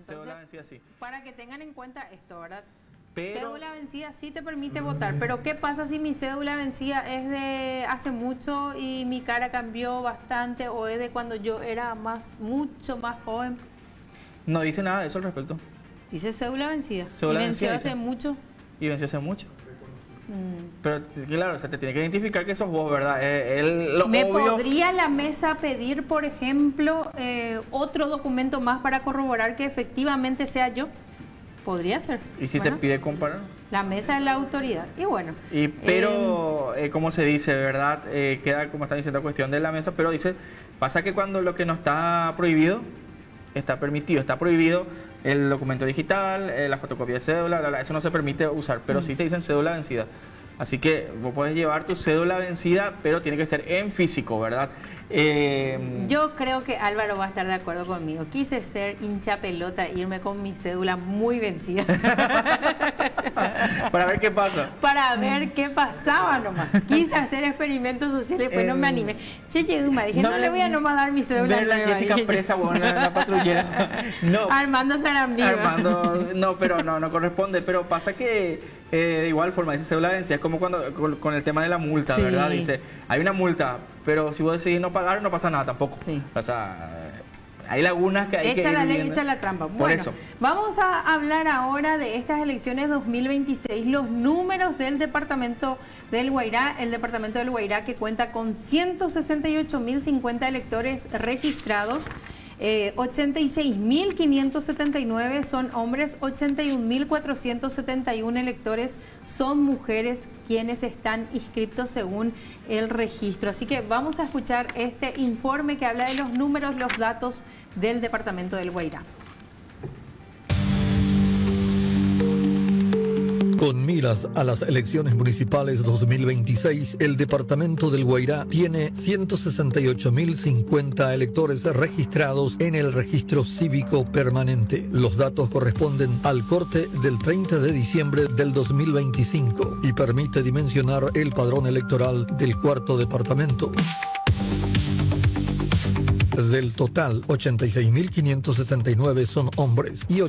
cédula vencida sí. Para que tengan en cuenta esto, ¿verdad? Pero, cédula vencida sí te permite votar, pero ¿qué pasa si mi cédula vencida es de hace mucho y mi cara cambió bastante o es de cuando yo era mucho más joven? no dice nada de eso al respecto. Dice cédula vencida. Cédula y venció vencida, hace dice. mucho. Y venció hace mucho. Pero claro, o sea, te tiene que identificar que sos vos, ¿verdad? Lo ¿Me obvio. podría la mesa pedir, por ejemplo, otro documento más para corroborar que efectivamente sea yo? Podría ser. ¿Y si Bueno, te pide comparar? la mesa es la autoridad. Y bueno. Pero, como se dice, ¿verdad? Queda, como están diciendo, cuestión de la mesa, pero dice, pasa que cuando lo que no está prohibido, está permitido, está prohibido el documento digital, la fotocopia de cédula, eso no se permite usar, pero sí te dicen cédula vencida. Así que vos podés llevar tu cédula vencida, pero tiene que ser en físico, ¿verdad? Yo creo que Álvaro va a estar de acuerdo conmigo. Quise ser hincha pelota e irme con mi cédula muy vencida. Para ver qué pasa. Para ver qué pasaba nomás. Quise hacer experimentos sociales, pues no me animé. Yo llegué y me dije, no le voy a nomás dar mi cédula ver la nueva. Jessica presa, bueno, la patrullera. No. Armando Sarambí. No, pero no corresponde. Pero pasa que de igual forma, dice cédula vencida, es como cuando con el tema de la multa, Sí. ¿verdad? Dice, hay una multa, pero si vos decidís no pagar, no pasa nada tampoco. Sí. O sea, hay lagunas que hay que Echa ir la ley, viendo. echa la trampa. Por Bueno, eso. vamos a hablar ahora de estas elecciones 2026, los números del departamento del Guairá, el departamento del Guairá que cuenta con 168.050 electores registrados. 86.579 son hombres, 81.471 electores son mujeres quienes están inscritos según el registro. Así que vamos a escuchar este informe que habla de los números, los datos del departamento del Guairá. Con miras a las elecciones municipales 2026, el departamento del Guairá tiene 168.050 electores registrados en el registro cívico permanente. Los datos corresponden al corte del 30 de diciembre del 2025 y permite dimensionar el padrón electoral del cuarto departamento. Del total, 86.579 son hombres y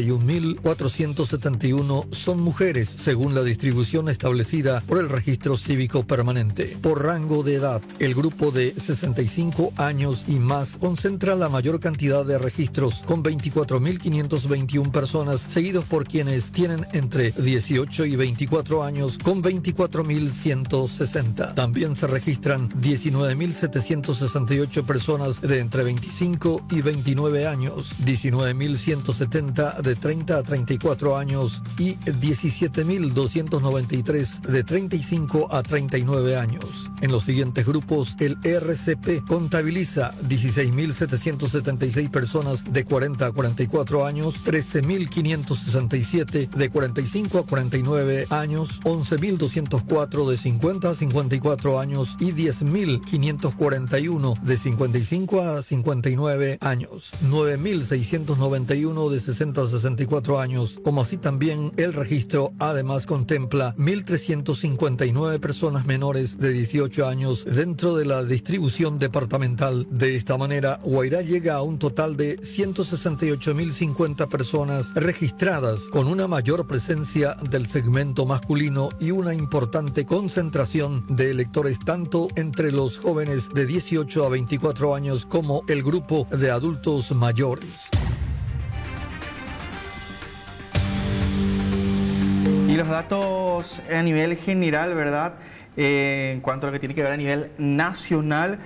81.471 son mujeres, según la distribución establecida por el registro cívico permanente. Por rango de edad, el grupo de 65 años y más concentra la mayor cantidad de registros, con 24.521 personas, seguidos por quienes tienen entre 18 y 24 años, con 24.160. También se registran 19.768 personas de entre 25 y 29 años, 19.170 de 30 a 34 años y 17.293 de 35 a 39 años. En los siguientes grupos, el RCP contabiliza 16.776 personas de 40 a 44 años, 13.567 de 45 a 49 años, 11.204 de 50 a 54 años y 10.541 de 55 a 59 años, 9.691 de 60 a 64 años, como así también el registro además contempla 1.359 personas menores de 18 años dentro de la distribución departamental. De esta manera, Guairá llega a un total de 168.050 personas registradas, con una mayor presencia del segmento masculino y una importante concentración de electores tanto entre los jóvenes de 18 a 24 años como el grupo de adultos mayores. Y los datos a nivel general, ¿verdad? En cuanto a lo que tiene que ver a nivel nacional,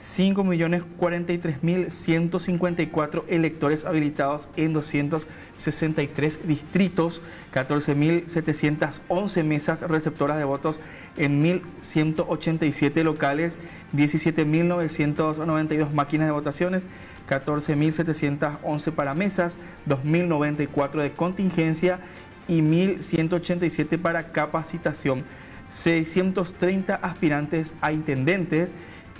5.043.154 electores habilitados en 263 distritos, 14.711 mesas receptoras de votos en 1.187 locales, 17.992 máquinas de votaciones, 14.711 para mesas, 2.094 de contingencia y 1.187 para capacitación, 630 aspirantes a intendentes,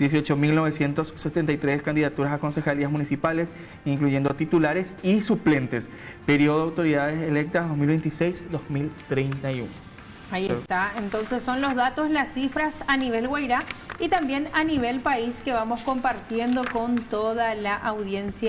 18.973 candidaturas a concejalías municipales, incluyendo titulares y suplentes. Periodo de autoridades electas 2026-2031. Ahí está. Entonces son los datos, las cifras a nivel Guairá y también a nivel país que vamos compartiendo con toda la audiencia.